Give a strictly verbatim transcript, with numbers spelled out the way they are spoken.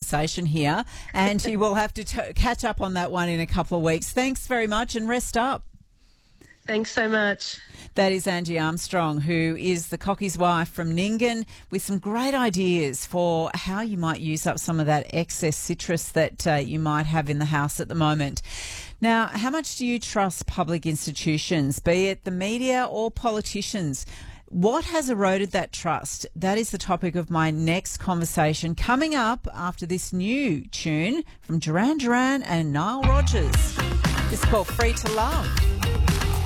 conversation here, and you will have to t- catch up on that one in a couple of weeks. Thanks very much, and rest up. Thanks so much. That is Angie Armstrong, who is the cockie's wife from Nyngan, with some great ideas for how you might use up some of that excess citrus that uh, you might have in the house at the moment. Now, how much do you trust public institutions, be it the media or politicians? What has eroded that trust? That is the topic of my next conversation, coming up after this new tune from Duran Duran and Nile Rodgers. It's called Free to Love.